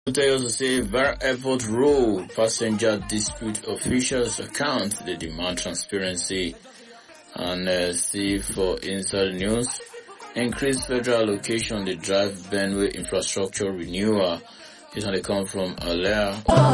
They also say Bar Airport Road passenger dispute officials account. They demand transparency. And see for inside news, increased federal allocation, the drive Benway infrastructure renewal. This one they come from Alea.